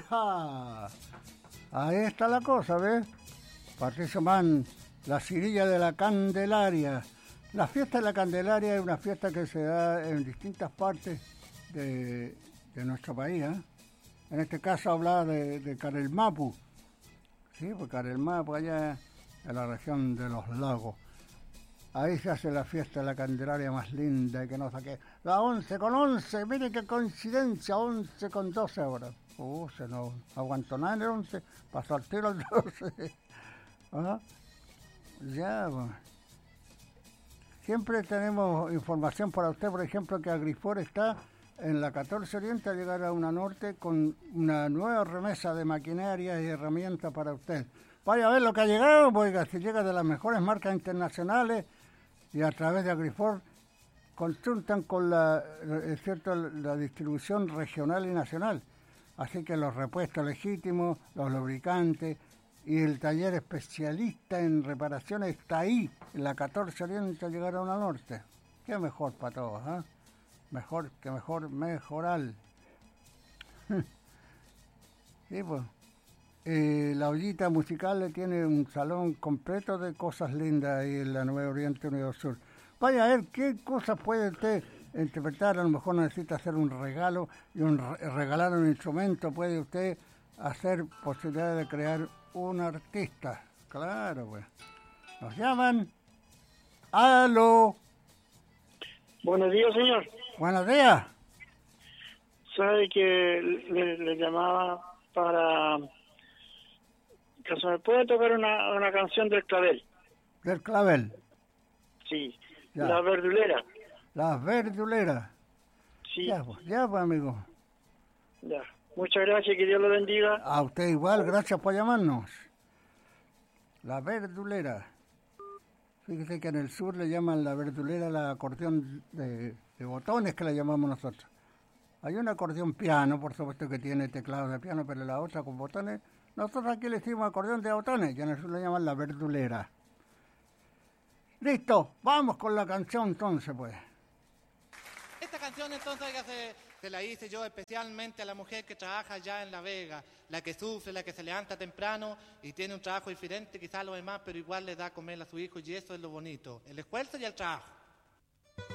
¡Ja! Ahí está la cosa, ¿ves? Patricio Mann, la Cirilla de la Candelaria. La fiesta de la Candelaria es una fiesta que se da en distintas partes de nuestro país, ¿eh? En este caso hablaba de Carelmapu, ¿sí? Porque Carelmapu allá en la región de los lagos. Ahí se hace la fiesta de la Candelaria más linda que no saqué. La 11 con 11, mire qué coincidencia, 11 con 12 horas. Se no aguantó nada en el 11, pasó al tiro al 12. ¿Ah? Ya, bueno. Siempre tenemos información para usted, por ejemplo, que Agrifor está en la 14 Oriente a llegar a una norte con una nueva remesa de maquinaria y herramientas para usted. Vaya a ver lo que ha llegado, porque si llega de las mejores marcas internacionales y a través de Agrifor consultan con la distribución regional y nacional. Así que los repuestos legítimos, los lubricantes y el taller especialista en reparaciones está ahí, en la 14 Oriente a llegar a una norte. Qué mejor para todos, ¿eh? Mejor que mejor, mejorar. Sí, pues. La ollita musical tiene un salón completo de cosas lindas ahí en la Nueva Oriente Unido Sur. Vaya a ver qué cosas puede usted interpretar. A lo mejor necesita hacer un regalo y regalar un instrumento. Puede usted hacer posibilidad de crear un artista. Claro, pues. Nos llaman. ¡Aló! Buenos días, señor. Buenos días. Sabe que le llamaba para que se me puede tocar una canción del clavel. Del clavel. Sí, Ya. La Verdulera. Las verduleras. Sí, Ya, pues, amigo. ya. Muchas gracias, que Dios lo bendiga. A usted igual, gracias por llamarnos. La verdulera. Fíjese que en el sur le llaman la verdulera la acordeón de botones, que la llamamos nosotros. Hay un acordeón piano, por supuesto, que tiene teclado de piano, pero la otra con botones. Nosotros aquí le decimos acordeón de botones, y en el sur le llaman la verdulera. Listo, vamos con la canción entonces, pues. Esta canción entonces se la hice yo especialmente a la mujer que trabaja allá en La Vega, la que sufre, la que se levanta temprano y tiene un trabajo diferente quizás a los demás, pero igual le da a comer a su hijo, y eso es lo bonito, el esfuerzo y el trabajo.